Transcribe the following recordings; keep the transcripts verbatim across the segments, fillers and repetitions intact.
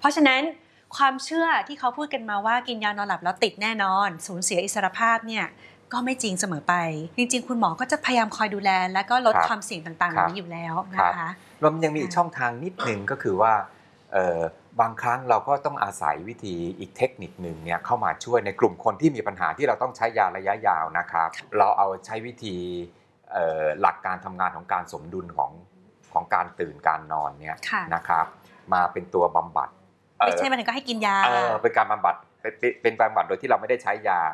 ราะฉะนั้นความเชื่อที่เขาพูดกันมาว่ากินยานอนหลับแล้วติดแน่นอนสูญเสียอิสรภาพเนี่ยก็ไม่จริงเสมอไปจริงๆคุณหมอก็จะพยายามคอยดูแลและก็ลดความเสี่ยงต่างๆเหล่านี้อยู่แล้วนะคะรวมยังมีอีกช่องทางนิดนึงก็คือว่าบางครั้งเราก็ต้องอาศัยวิธีอีกเทคนิคหนึ่งเนี่ยเข้ามาช่วยในกลุ่มคนที่มีปัญหาที่เราต้องใช้ยาระยะยาวนะครับเราเอาใช้วิธีหลักการทำงานของการสมดุลของของการตื่นการนอนเนี่ยนะครับมาเป็นตัวบำบัดไม่ใช่มันก็ให้กินยาเป็นการบำบัดเป็นการบำบัดโดยที่เราไม่ได้ใช้ยา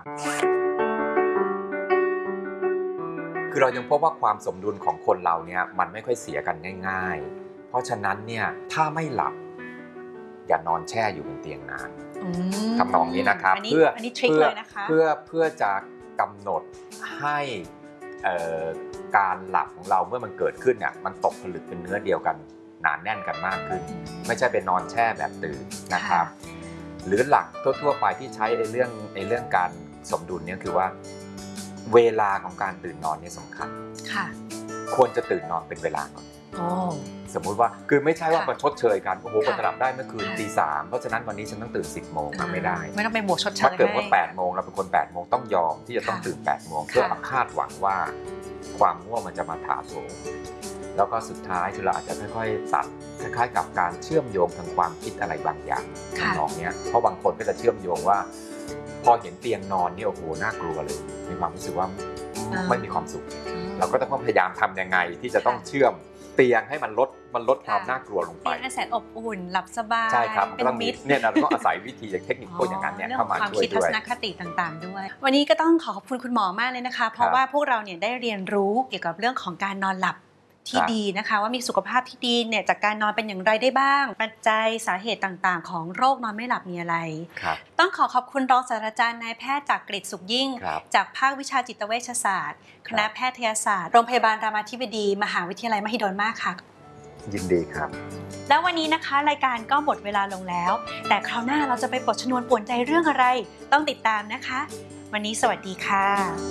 คือเรายังพบว่าความสมดุลของคนเราเนี่ยมันไม่ค่อยเสียกันง่ายๆเพราะฉะนั้นเนี่ยถ้าไม่หลับอย่านอนแช่อยู่บนเตียงนานทำนองนี้นะครับเพื่อเพื่อเพื่อเพื่อจะกำหนดให้การหลับของเราเมื่อมันเกิดขึ้นเนี่ยมันตกผลึกเป็นเนื้อเดียวกันหนาแน่นกันมากขึ้นไม่ใช่เป็นนอนแช่แบบตื่นนะครับหรือหลักทั่วๆไปที่ใช้ในเรื่องในเรื่องการสมดุลเนี่ยคือว่าเวลาของการตื่นนอนเนี่ยสำคัญควรจะตื่นนอนเป็นเวลาก่อนสมมุติว่าคือไม่ใช่ว่ามาชดเชยกันโอ้โหก็จะรับได้เมื่อคืนตีสามเพราะฉะนั้นวันนี้ฉันต้องตื่นสิบโมงไม่ได้ไม่ต้องไปบวกชดเชยถ้าเกิดว่าแปดโมงเราเป็นคนแปดโมงต้องยอมที่จะต้องตื่นแปดโมงเพื่อคาดหวังว่าความง่วงมันจะมาถาโถมแล้วก็สุดท้ายคือเราอาจจะค่อยๆตัดคล้ายๆกับการเชื่อมโยงทางความคิดอะไรบางอย่างทำนองนี้เพราะบางคนก็จะเชื่อมโยงว่าพอเห็นเตียงนอนนี่โอ้โหน่ากลัวเลยมีความรู้สึกว่าไม่มีความสุขเราก็ต้องพยายามทำยังไงที่จะต้องเชื่อมเตียงให้มันลดมันลดความน่ากลัวลงไปเตียงแสนอบอุ่นหลับสบายใช่ครับเป็นมิตรเนี่ยเราต้องอาศัยวิธีเทคนิคพวกอย่างนั้นเนี่ยเข้ามาช่วยด้วยความคิดทัศนคติต่างๆด้วยวันนี้ก็ต้องขอขอบคุณคุณหมอมากเลยนะคะเพราะว่าพวกเราเนี่ยได้เรียนรู้เกี่ยวกับเรื่องของการนอนหลับที่ดีนะคะว่ามีสุขภาพที่ดีเนี่ยจากการนอนเป็นอย่างไรได้บ้างปัจจัยสาเหตุต่างๆของโรคนอนไม่หลับมีอะไรต้องขอขอบคุณรองศาสตราจารย์นายแพทย์จากกฤษสุขยิ่งจากภาควิชาจิตเวชศาสตร์คณะแพทยศาสตร์โรงพยาบาลรามาธิบดีมหาวิทยาลัยมหิดลมากค่ะยินดีครับแล้ววันนี้นะคะรายการก็หมดเวลาลงแล้วแต่คราวหน้าเราจะไปปลดชนวนป่วนใจเรื่องอะไรต้องติดตามนะคะวันนี้สวัสดีค่ะ